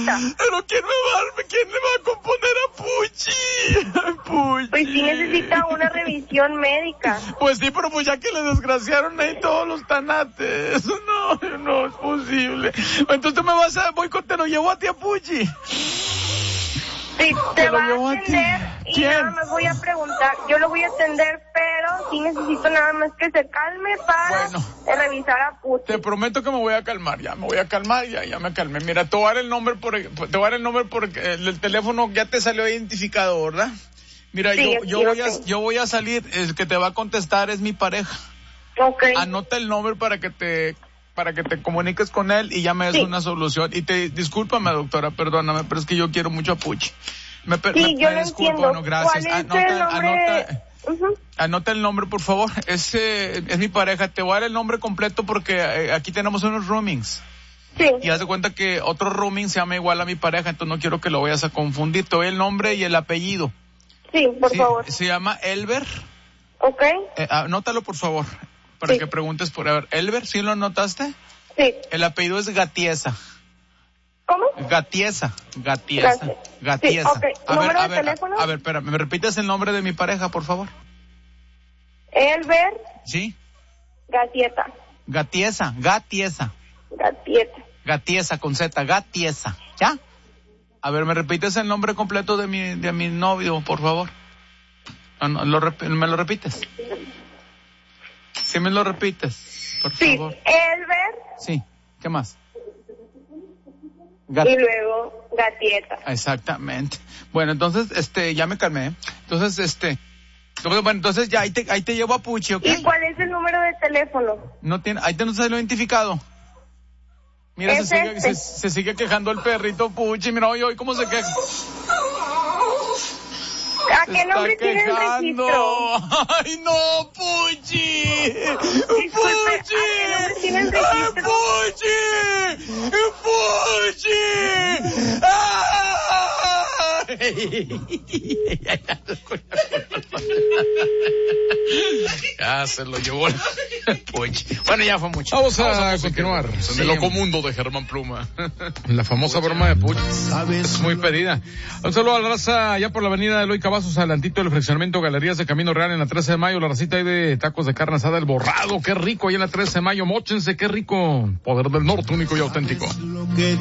necesita? Pero ¿quién le va a componer a Puchi? Puchi. Pues sí necesita una revisión médica. Pues sí, pero pues ya que le desgraciaron ahí todos los tanates. No es posible. Entonces te lo llevo a ti a Puchi. Sí, te va a atender y ¿Quién? nada más voy a preguntar. Yo lo voy a atender, pero sí necesito nada más que se calme para revisar a Puchi. Te prometo que me voy a calmar, ya me calmé. Mira, te voy a dar el nombre porque el teléfono ya te salió identificado, ¿verdad? Mira, sí, yo voy a salir, el que te va a contestar es mi pareja. Okay. Anota el nombre para que te comuniques con él y ya me des una solución. Y discúlpame, doctora, perdóname, pero es que yo quiero mucho a Puchi. Yo lo entiendo. Bueno, gracias. ¿Cuál es el nombre? Anota el nombre, por favor. Es mi pareja. Te voy a dar el nombre completo porque aquí tenemos unos roomings. Sí. Y haz de cuenta que otro rooming se llama igual a mi pareja, entonces no quiero que lo vayas a confundir. Te doy el nombre y el apellido. Sí, por favor. Se llama Elber. Okay. Anótalo, por favor, para que preguntes por... A ver, ¿Elber, sí lo anotaste? Sí. El apellido es Gatiesa. ¿Cómo? Gatiesa. Sí, okay. ¿Número de teléfono? A ver, espera, ¿me repites el nombre de mi pareja, por favor? Elber. Sí. Gatiesa, con Z, Gatiesa. ¿Ya? A ver, ¿me repites el nombre completo de mi novio, por favor? ¿Me lo repites? Sí, me lo repites, por favor. Sí, Elber. Sí, ¿qué más? Y luego Gatiesa. Exactamente. Bueno, entonces, ya me calmé. Entonces, entonces ya ahí te llevo a Puchi, ¿ok? ¿Y cuál es el número de teléfono? Ahí te no se lo he identificado. Mira, se sigue quejando el perrito Puchi. Mira, hoy cómo se queja. ¿A qué nombre tiene el registro? ¡Ay, no, Puchi! Disculpe, ¿a qué nombre tiene el registro? ¡Puchi! Ya se lo llevó el Puchi. Bueno, ya fue mucho. Vamos a continuar. En el loco mundo de Germán Pluma. La famosa broma de Puchi. Es muy pedida. Un saludo a la raza allá por la avenida Eloy Cavazos, adelantito del fraccionamiento Galerías de Camino Real en la 13 de mayo. La racita ahí de tacos de carne asada El Borrado. Qué rico ahí en la 13 de mayo. Móchense, qué rico. Poder del Norte, único y auténtico.